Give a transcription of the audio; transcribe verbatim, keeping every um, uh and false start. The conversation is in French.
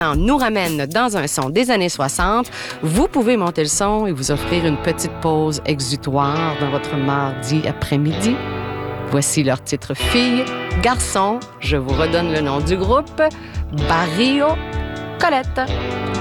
nous ramène dans un son des années soixante. Vous pouvez monter le son et vous offrir une petite pause exutoire dans votre mardi après-midi. Voici leur titre Filles, garçons. Je vous redonne le nom du groupe. Barrio Colette.